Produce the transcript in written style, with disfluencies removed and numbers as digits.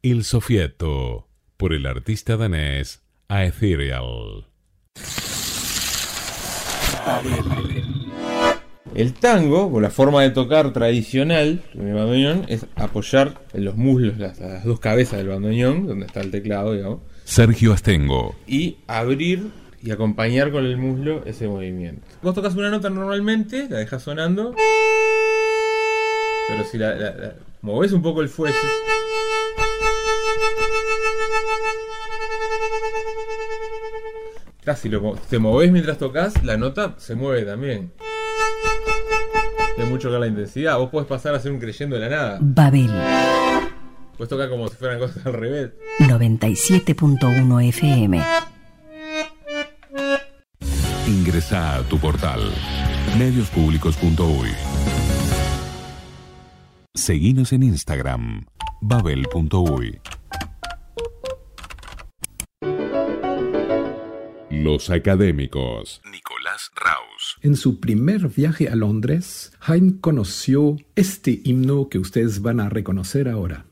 Il Soffietto, por el artista danés Aetherial. El tango, o la forma de tocar tradicional del bandoneón, es apoyar en los muslos, las dos cabezas del bandoneón, donde está el teclado, digamos, Sergio Astengo. y abrir y acompañar con el muslo ese movimiento. Vos tocas una nota normalmente, la dejas sonando, pero si la movés un poco el fuelle, si te movés mientras tocas, la nota se mueve también. Hay mucho que la intensidad. Vos podés pasar a ser un creyendo de la nada. Babel Podés tocar como si fueran cosas al revés. 97.1 FM. Ingresá a tu portal mediospublicos.uy. Seguinos en Instagram babel.uy. Los académicos. Nicolás Raus. En su primer viaje a Londres, Haydn conoció este himno que ustedes van a reconocer ahora.